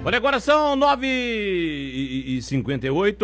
Olha, agora são 9h58.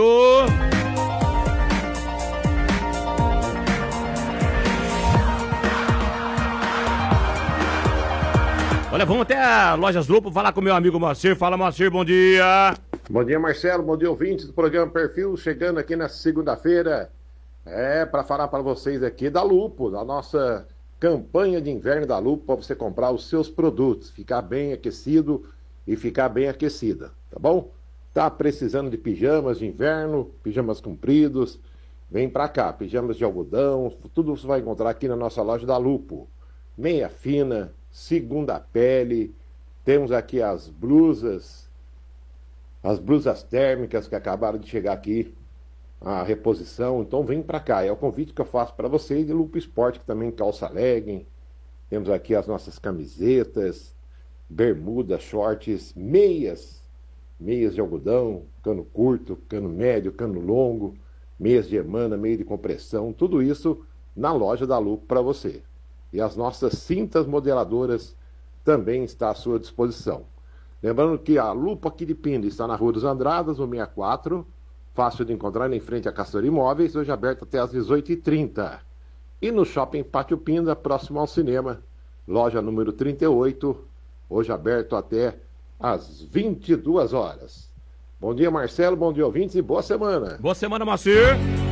Olha, vamos até a Lojas Lupo falar com meu amigo Moacir. Fala, Moacir, bom dia. Bom dia, Marcelo, bom dia, ouvintes do programa Perfil, chegando aqui na segunda-feira, para falar para vocês aqui da Lupo, da nossa campanha de inverno da Lupo, para você comprar os seus produtos, ficar bem aquecido e ficar bem aquecida, tá bom? Tá precisando de pijamas de inverno, pijamas compridos, vem pra cá, pijamas de algodão, tudo você vai encontrar aqui na nossa loja da Lupo. Meia fina, segunda pele, temos aqui as blusas térmicas que acabaram de chegar aqui, a reposição, então vem pra cá, é o convite que eu faço para vocês de Lupo Esporte, que também calça legging, temos aqui as nossas camisetas, bermudas, shorts, meias de algodão, cano curto, cano médio, cano longo, meias de emana, meia de compressão, tudo isso na loja da Lupo para você. E as nossas cintas modeladoras também está à sua disposição. Lembrando que a Lupo aqui de Pinda está na Rua dos Andradas, no 64, fácil de encontrar em frente à Castor Imóveis, hoje aberto até às 18h30. E no Shopping Pátio Pinda, próximo ao cinema, loja número 38, hoje aberto até às 22 horas. Bom dia, Marcelo, bom dia, ouvintes, e boa semana. Boa semana, Moacir.